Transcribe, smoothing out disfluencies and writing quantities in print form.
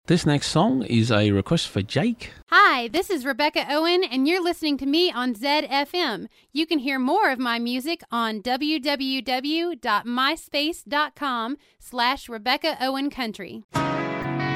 This next song is a request for Jake. Hi, this is Rebecca Owen, and you're listening to me on ZFM. You can hear more of my music on www.myspace.com/Rebecca Owen Country.